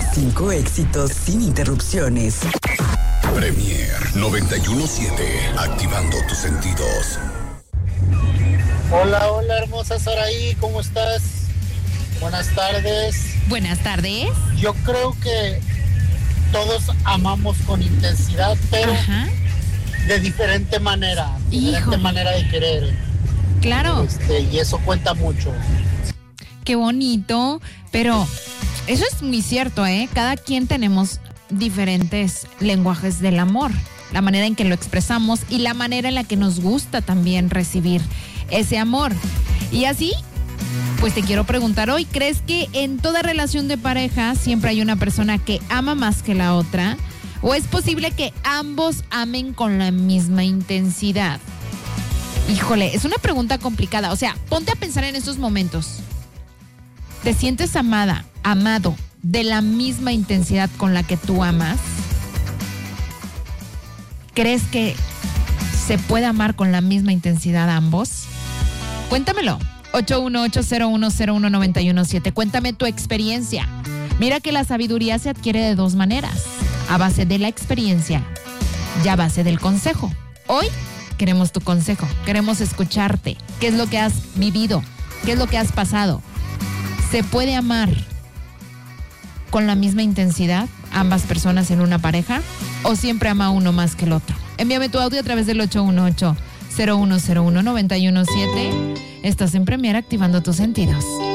5 éxitos sin interrupciones. Premier 91.7, activando tus sentidos. Hola, hola, hermosa Saraí, ¿cómo estás? Buenas tardes. Buenas tardes. Yo creo que todos amamos con intensidad, pero de diferente manera. Diferente manera de querer. Claro. Y eso cuenta mucho. Qué bonito, pero eso es muy cierto, ¿eh? Cada quien tenemos diferentes lenguajes del amor, la manera en que lo expresamos y la manera en la que nos gusta también recibir ese amor. Y así, pues te quiero preguntar hoy, ¿crees que en toda relación de pareja siempre hay una persona que ama más que la otra? ¿O es posible que ambos amen con la misma intensidad? Híjole, es una pregunta complicada. O sea, ponte a pensar en estos momentos. ¿Te sientes amada, amado de la misma intensidad con la que tú amas? ¿Crees que se puede amar con la misma intensidad a ambos? Cuéntamelo. 818-0101-917. Cuéntame tu experiencia. Mira que la sabiduría se adquiere de dos maneras: a base de la experiencia y a base del consejo. Hoy queremos tu consejo, queremos escucharte. ¿Qué es lo que has vivido? ¿Qué es lo que has pasado? ¿Se puede amar con la misma intensidad ambas personas en una pareja? ¿O siempre ama uno más que el otro? Envíame tu audio a través del 818-0101-917. Estás en Premier, activando tus sentidos.